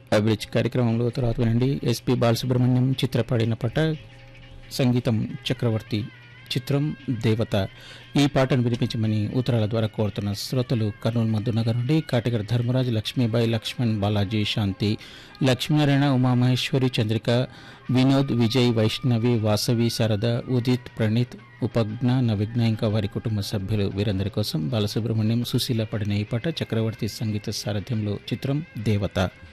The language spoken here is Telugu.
అభిరుచి కార్యక్రమంలో తర్వాత వినండి ఎస్పి బాలసుబ్రహ్మణ్యం చిత్ర పాడిన పాట సంగీతం చక్రవర్తి చిత్రం దేవత. ఈ పాటను వినిపించమని ఉత్తరాల ద్వారా కోరుతున్న శ్రోతలు కర్నూలు మధునగర్ నుండి కాటిగర్ ధర్మరాజ్, లక్ష్మీబాయి, లక్ష్మణ్, బాలాజీ, శాంతి, లక్ష్మీనారాయణ, ఉమామహేశ్వరి, చంద్రిక, వినోద్, విజయ్, వైష్ణవి, వాసవి, శారద, ఉదిత్, ప్రణీత్, ఉపజ్ఞ, నవిఘ్న ఇంకా వారి కుటుంబ సభ్యులు వీరందరి కోసం బాలసుబ్రహ్మణ్యం సుశీల పడిన ఈ పాట చక్రవర్తి సంగీత సారథ్యంలో చిత్రం దేవత.